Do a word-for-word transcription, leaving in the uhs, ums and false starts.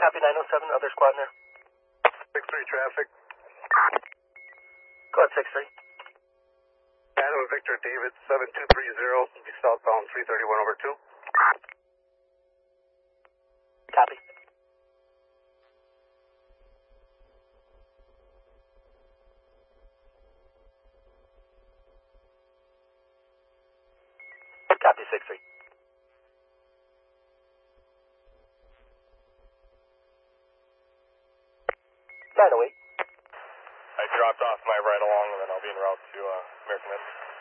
Copy nine oh seven, other squad in there. six three traffic. Go ahead, six three. Adam Victor David seven two three zero, will be southbound three thirty-one over two. Copy. Copy, six three. nine oh eight. I dropped off my ride along and then I'll be en route to uh, American Inn.